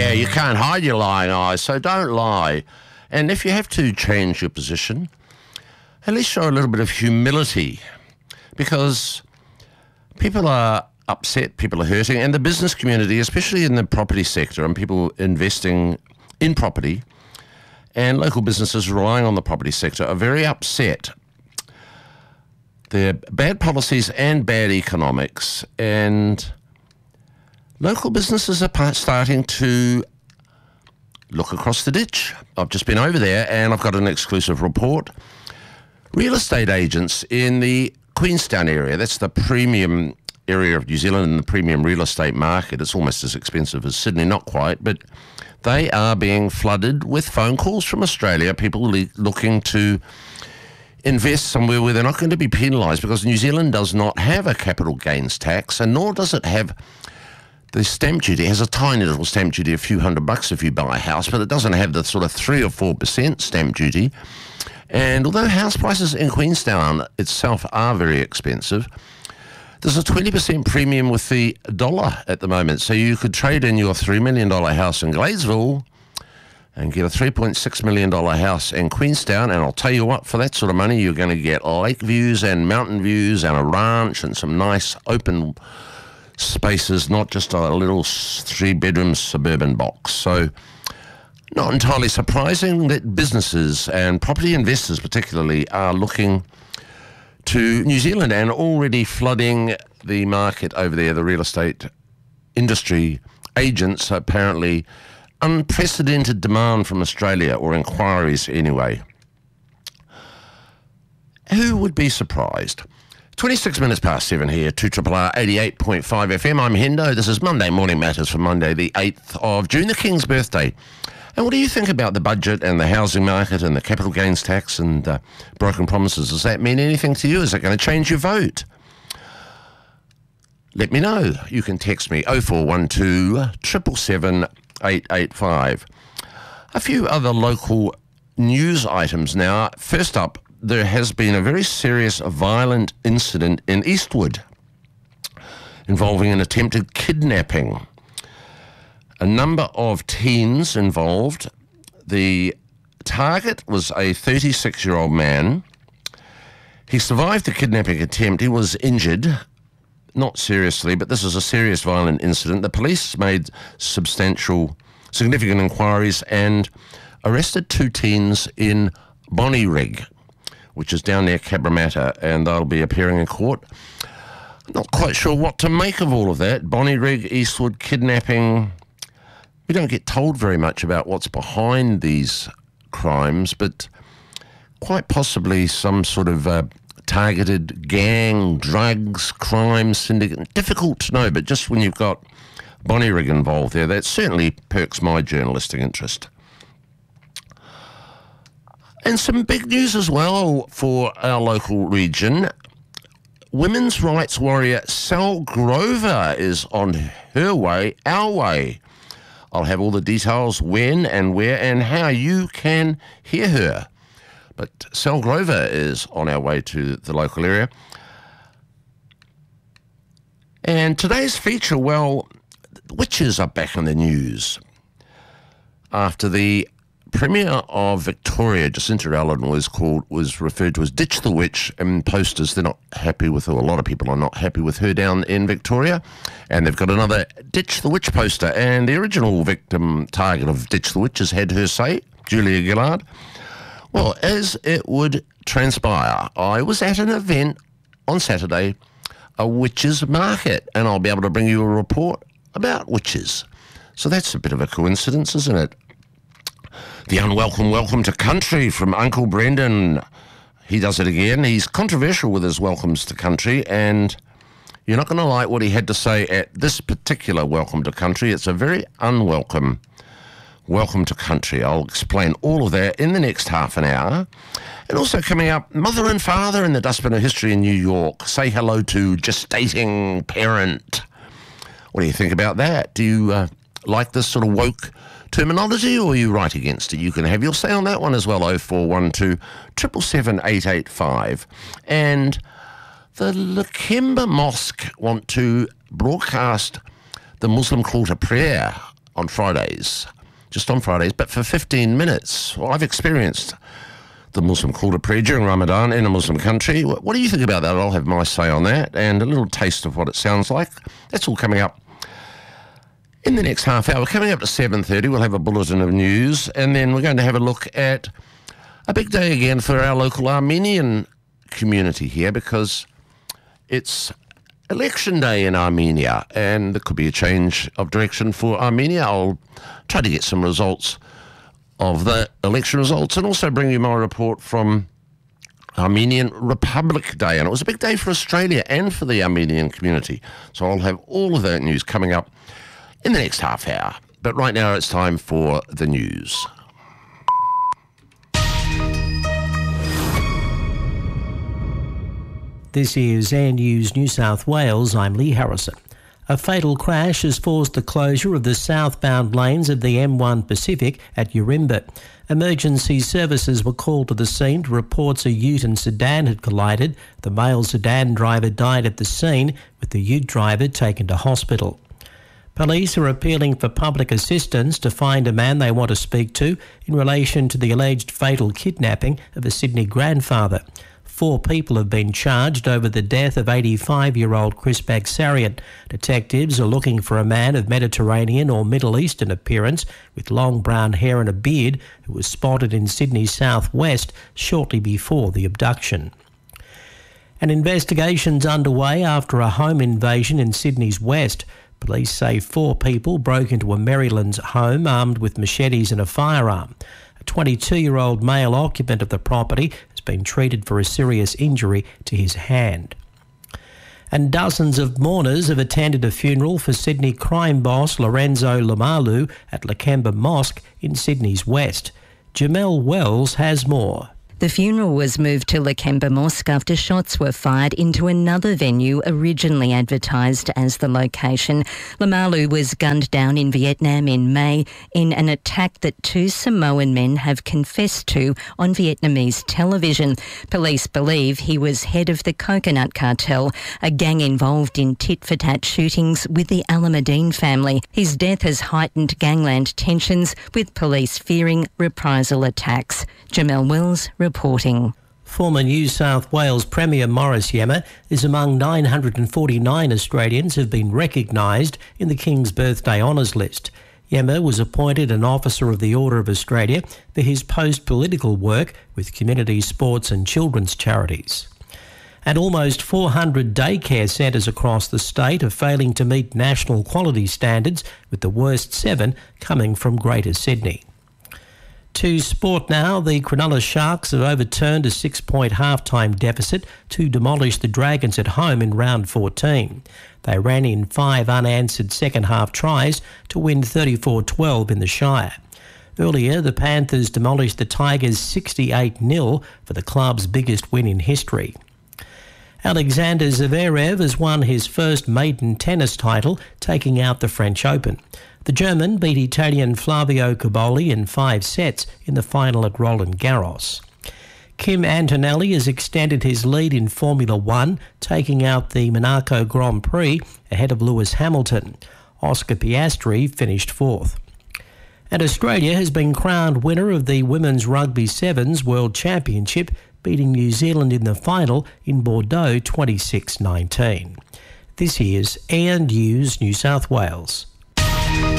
Yeah, you can't hide your lying eyes, so don't lie. And if you have to change your position, at least show a little bit of humility, because people are upset, people are hurting, and the business community, especially in the property sector and people investing in property and local businesses relying on the property sector, are very upset. There are bad policies and bad economics, and local businesses are starting to look across the ditch. I've just been over there and I've got an exclusive report. Real estate agents in the Queenstown area, that's the premium area of New Zealand and the premium real estate market. It's almost as expensive as Sydney, not quite, but they are being flooded with phone calls from Australia, people looking to invest somewhere where they're not going to be penalised, because New Zealand does not have a capital gains tax, and nor does it have the stamp duty. It has a tiny little stamp duty, a few $100 if you buy a house, but it doesn't have the sort of 3 or 4% stamp duty. And although house prices in Queenstown itself are very expensive, there's a 20% premium with the dollar at the moment. So you could trade in your $3 million house in Gladesville and get a $3.6 million house in Queenstown. And I'll tell you what, for that sort of money, you're going to get lake views and mountain views and a ranch and some nice open spaces, not just a little 3-bedroom suburban box. So not entirely surprising that businesses and property investors particularly are looking to New Zealand and already flooding the market over there. The real estate industry agents, apparently unprecedented demand from Australia, or inquiries anyway. Who would be surprised? 26 minutes past 7 here, 2RRR 88.5 FM. I'm Hendo. This is Monday Morning Matters for Monday, the 8th of June, the King's birthday. And what do you think about the budget and the housing market and the capital gains tax and broken promises? Does that mean anything to you? Is it going to change your vote? Let me know. You can text me 0412 777 885. A few other local news items now. First up, there has been a very serious violent incident in Eastwood involving an attempted kidnapping. A number of teens involved. The target was a 36-year-old man. He survived the kidnapping attempt. He was injured, not seriously, but this is a serious violent incident. The police made significant inquiries and arrested 2 teens in Bonnyrigg, which is down near Cabramatta, and they'll be appearing in court. Not quite sure what to make of all of that. Bonnyrigg, Eastwood, kidnapping. We don't get told very much about what's behind these crimes, but quite possibly some sort of targeted gang, drugs, crime syndicate. Difficult to know, but just when you've got Bonnyrigg involved there, that certainly perks my journalistic interest. And some big news as well for our local region. Women's rights warrior Sal Grover is on her way, our way. I'll have all the details, when and where and how you can hear her. But Sal Grover is on our way to the local area. And today's feature, well, witches are back in the news. After the Premier of Victoria, Jacinta Allen, was referred to as Ditch the Witch, and posters, they're not happy with her. A lot of people are not happy with her down in Victoria, and they've got another Ditch the Witch poster, and the original victim target of Ditch the Witch has had her say, Julia Gillard. Well, as it would transpire, I was at an event on Saturday, a witches market, and I'll be able to bring you a report about witches. So that's a bit of a coincidence, isn't it? The unwelcome welcome to country from Uncle Brendan. He does it again. He's controversial with his welcomes to country, and you're not going to like what he had to say at this particular welcome to country. It's a very unwelcome welcome to country. I'll explain all of that in the next half an hour. And also coming up, mother and father in the dustbin of history in New York. Say hello to gestating parent. What do you think about that? Do you like this sort of woke terminology, or are you right against it? You can have your say on that one as well, 0412 777 885. And the Lakemba Mosque want to broadcast the Muslim call to prayer on Fridays, just on Fridays, but for 15 minutes. Well, I've experienced the Muslim quarter prayer during Ramadan in a Muslim country. What do you think about that? I'll have my say on that and a little taste of what it sounds like. That's all coming up in the next half hour. Coming up to 7:30, we'll have a bulletin of news, and then we're going to have a look at a big day again for our local Armenian community here, because it's election day in Armenia, and there could be a change of direction for Armenia. I'll try to get some results of the election results and also bring you my report from Armenian Republic Day. And it was a big day for Australia and for the Armenian community. So I'll have all of that news coming up in the next half hour. But right now it's time for the news. This is Air News New South Wales. I'm Lee Harrison. A fatal crash has forced the closure of the southbound lanes of the M1 Pacific at Urimba. Emergency services were called to the scene to reports a ute and sedan had collided. The male sedan driver died at the scene, with the ute driver taken to hospital. Police are appealing for public assistance to find a man they want to speak to in relation to the alleged fatal kidnapping of a Sydney grandfather. 4 people have been charged over the death of 85-year-old Chris Bagsarian. Detectives are looking for a man of Mediterranean or Middle Eastern appearance with long brown hair and a beard who was spotted in Sydney's southwest shortly before the abduction. An investigation's underway after a home invasion in Sydney's west. Police say 4 people broke into a Maryland's home armed with machetes and a firearm. A 22-year-old male occupant of the property has been treated for a serious injury to his hand. And dozens of mourners have attended a funeral for Sydney crime boss Lorenzo Lamalu at Lakemba Mosque in Sydney's west. Jamel Wells has more. The funeral was moved to Lakemba Mosque after shots were fired into another venue originally advertised as the location. Lamalu was gunned down in Vietnam in May in an attack that 2 Samoan men have confessed to on Vietnamese television. Police believe he was head of the Coconut Cartel, a gang involved in tit-for-tat shootings with the Alameddine family. His death has heightened gangland tensions, with police fearing reprisal attacks. Jamel Wells reporting. Former New South Wales Premier Morris Iemma is among 949 Australians who have been recognised in the King's Birthday Honours list. Iemma was appointed an Officer of the Order of Australia for his post-political work with community sports and children's charities. And almost 400 daycare centres across the state are failing to meet national quality standards, with the worst 7 coming from Greater Sydney. To sport now, the Cronulla Sharks have overturned a 6-point half-time deficit to demolish the Dragons at home in round 14. They ran in 5 unanswered second-half tries to win 34-12 in the Shire. Earlier, the Panthers demolished the Tigers 68-0 for the club's biggest win in history. Alexander Zverev has won his first maiden tennis title, taking out the French Open. The German beat Italian Flavio Cobolli in 5 sets in the final at Roland Garros. Kim Antonelli has extended his lead in Formula One, taking out the Monaco Grand Prix ahead of Lewis Hamilton. Oscar Piastri finished 4th. And Australia has been crowned winner of the Women's Rugby Sevens World Championship, beating New Zealand in the final in Bordeaux 26-19. This is Air News New South Wales.